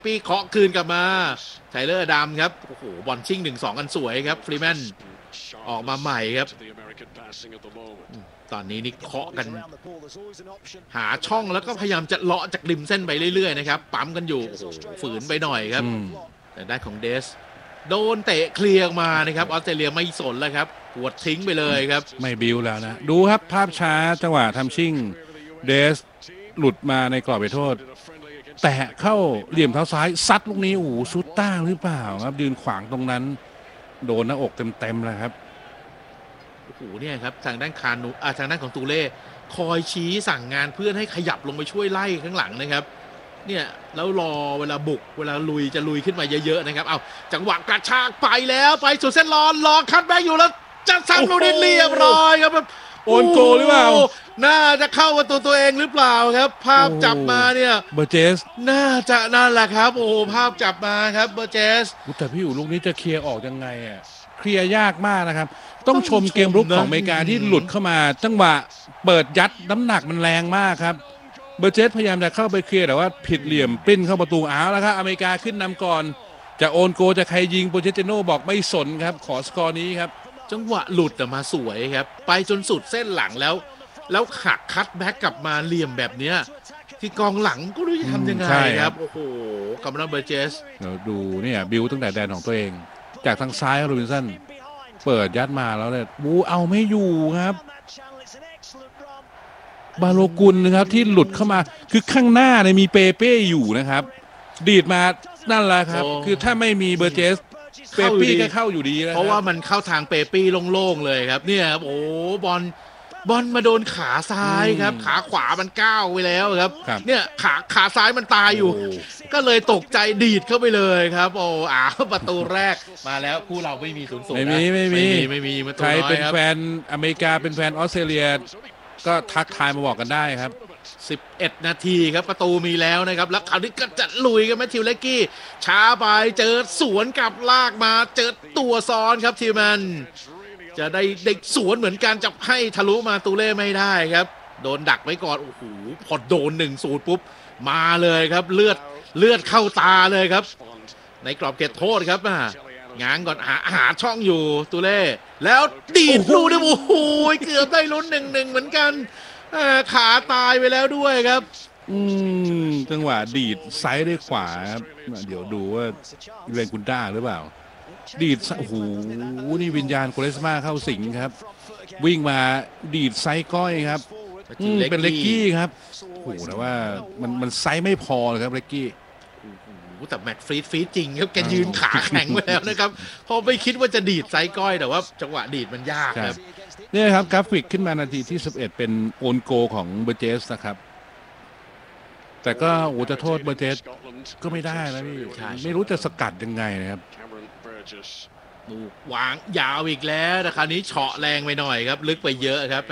ปีเคาะคืนกลับมาไทเลอร์ดำครับโอ้โหบอลชิ่ง 1-2 กันสวยครับฟรีแมนออกมาใหม่ครับตอนนี้นี่เคาะกันหาช่องแล้วก็พยายามจะเลาะจากริมเส้นไปเรื่อยๆนะครับปั๊มกันอยู่โอ้โหฝืนไปหน่อยครับแต่ได้ของเดสโดนเตะเคลียร์มานะครับออสเตรเลียไม่สนแล้วครับหัวดทิ้งไปเลยครับไม่บิวแล้วนะดูครับภาพช้าจังหวะทำชิ่งเดสหลุดมาในกรอบเขตโทษแตะเข้าเหลี่ยมเท้าซ้ายซัดลูกนี้โอ้โหชุดต้าหรือเปล่าครับยืนขวางตรงนั้นโดนหน้าอกเต็มๆเลยครับโอ้โหเนี่ยครับทางด้านคานูทางด้านของตูเล่คอยชี้สั่งงานเพื่อนให้ขยับลงไปช่วยไล่ข้างหลังนะครับเนี่ยแล้วรอเวลาบุกเวลาลุยจะลุยขึ้นมาเยอะๆนะครับเอาจังหวะกระชากไปแล้วไปสุดเส้นรอคัดแบ็กอยู่แล้วจะซ้ำลูกนี้เรียบร้อยครับโอนโกหรือเปล่าน่าจะเข้าประตูตัวเองหรือเปล่าครับภาพจับมาเนี่ยเบอร์เจสน่าจะนั่นแหละครับโอ้ภาพจับมาครับเบอร์เจสแต่พี่อยู่ลูกนี้จะเคลียร์ออกยังไงอ่ะเคลียร์ยากมากนะครับต้องชมเกมรุกของอเมริกาที่หลุดเข้ามาจังหวะเปิดยัดน้ำหนักมันแรงมากครับเบอร์เจสพยายามจะเข้าไปเคลียร์แต่ว่าผิดเหลี่ยมปิ้นเข้าประตูเอาแล้วครับอเมริกาขึ้นนำก่อนจะโอนโกจะใครยิงโปเชติโน่บอกไม่สนครับขอสกอร์นี้ครับจังหวะหลุดมาสวยครับไปจนสุดเส้นหลังแล้วหักคัตแบ็กกลับมาเหลี่ยมแบบเนี้ยที่กองหลังก็รู้จะทำยังไงครับโอ้โหกำลังเบอร์เจสเราดูเนี่ยบิวตั้งแต่แดนของตัวเองจากทางซ้ายโรบินสันเปิดยัดมาแล้วเนี่ยบูเอาไม่อยู่ครับบาโลกุลนะครับที่หลุดเข้ามาคือข้างหน้าเนี่ยมีเปเป้อยู่นะครับดีดมานั่นแหละครับคือถ้าไม่มีเบอร์เจสเปเป้ก็เข้าอยู่ดีนะเพราะว่ามันเข้าทางเปเป้โล่งๆเลยครับเนี่ยครับโอ้บอลมาโดนขาซ้ายครับขาขวามันก้าวไปแล้วครับเนี่ยขาซ้ายมันตายอยู่ก็เลยตกใจดีดเข้าไปเลยครับโอ้ประตูแรกมาแล้วคู่เราไม่มี0-0 ไม่มีใครเป็นแฟนอเมริกาเป็นแฟนออสเตรเลียก็ทักทายมาบอกกันได้ครับ 11 นาทีครับประตูมีแล้วนะครับแล้วคราวนี้ก็จะลุยกันแมทธิวเลกกี้ช้าไปเจอสวนกับลากมาเจอตัวซ้อนครับทีมมันจะได้เด็กสวนเหมือนกันจะให้ทะลุมาตูเล่ไม่ได้ครับโดนดักไว้ก่อนโอ้โหพอโดน1-0ปุ๊บมาเลยครับเลือดเข้าตาเลยครับในกรอบเขตโทษครับง้างก่อนหาช่องอยู่ตูเล่แล้วดีดลูกด้วยโอ้โหเกือบได้ลุ้น1-1เหมือนกันขาตายไปแล้วด้วยครับจังหวะดีดไซด์ด้วยขวาครับเดี๋ยวดูว่าเรนกุนด้าหรือเปล่าดีดโอ้โหนี่วิญญาณโคเรสมาเข้าสิงครับวิ่งมาดีดไซด์ก้อยครับเป็นเล็กกี้ครับโอ้โหแต่ว่ามันไซด์ไม่พอเลยครับเล็กกี้แต่แมตต์ฟรีดจริงครับแกยืนขาแข็งไปแล้วนะครับพอไม่คิดว่าจะดีดไซด์ก้อยแต่ว่าจังหวะดีดมันยากครับนี่ครับกราฟิกขึ้นมานาทีที่11เป็นโอนโกของเบอร์เจสนะครับแต่ก็โอ้จะโทษเบอร์เจสก็ไม่ได้นะพี่ไม่รู้จะสกัดยังไงนะครับวางยาวอีกแล้วแต่คราวนี้เฉาะแรงไปหน่อยครับลึกไปเยอะครับ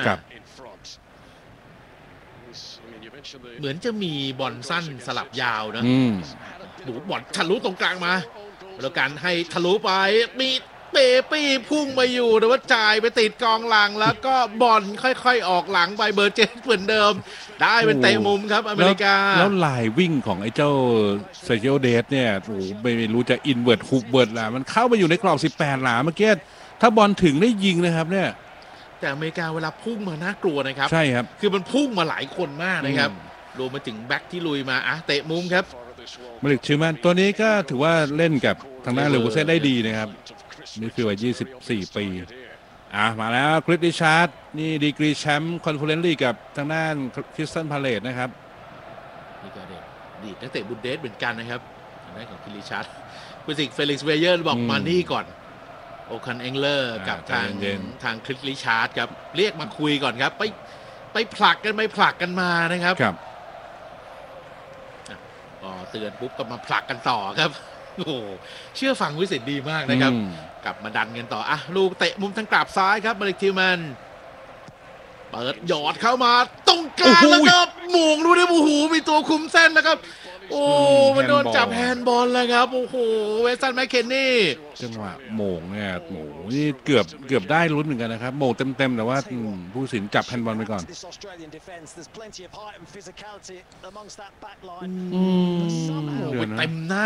เหมือนจะมีบอลสั้นสลับยาวนะดูบอลทะลุตรงกลางมาแล้วการให้ทะลุไปมีเปปี้พุ่งมาอยู่แต่ว่าจ่ายไปติดกองหลังแล้วก็บอลค่อยๆออกหลังไปเบอร์เจสเหมือนเดิมได้เป็นเตะมุมครับอเมริกาแล้วลายวิ่งของไอ้เจ้าเซอร์จิโอเดสเนี่ยโอ้ไม่รู้จะอินเวิร์ดฮุบเวิร์ดล่ะมันเข้าไปอยู่ในกรอบ18หลาเมื่อกี้ถ้าบอลถึงได้ยิงนะครับเนี่ยแต่อเมริกาเวลาพุ่งมาน่ากลัวนะครับใช่ครับคือมันพุ่งมาหลายคนมากนะครับรวมมาถึงแบ็คที่ลุยมาเตะมุมครับมาลิกชิมันตัวนี้ก็ถือว่าเล่นกับทางด้านเลวูเซ่ได้ดีนะครับนี่คือวัย24 ปีมาแล้วคริสติชาร์ดนี่ดีกรีแชมป์คอนเฟอเรนซ์ลีกกับทางด้านคริสตันพาเลตนะครับนี่ก็ดีนักเตะบุนเดสเหมือนกันนะครับทางด้านของคริสติชาร์ดคุณสิกเฟลิกซ์เวเยอร์บอกมานี่ก่อนโอคันเอ็งเลอร์กับทางคริสติชาร์ดครับเรียกมาคุยก่อนครับไปผลักกันมานะครับเตือนปุ๊บก็มาผลักกันต่อครับโอ้เชื่อฟังวิสิตดีมากนะครับกลับมาดันกันต่อลูกเตะมุมทางกราบซ้ายครับมาลิกทิวแมนเปิดหยอดเข้ามาตรงกลางแล้วก็หม่งดูดิโอ้โหมีตัวคุมเส้นนะครับโอ้มันโดนจับแฮนด์บอลแล้วครับโอ้โหเวสันแมคเคนนี่จังหวะโหม่งเนี่ยโหนี่เกือบได้ลุ้นเหมือนกันนะครับโหม่งเต็มแต่ว่าผู้สินจับแฮนด์บอลไปก่อนเต็มหน้า